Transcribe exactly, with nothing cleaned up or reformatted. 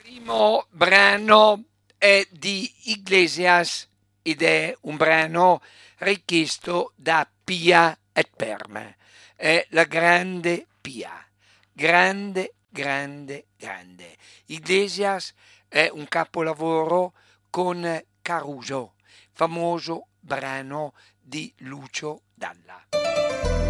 primo brano è di Iglesias ed è un brano richiesto da Pia et per me. È la grande Pia, grande, grande, grande. Iglesias è un capolavoro con Caruso, famoso brano di Lucio Dalla.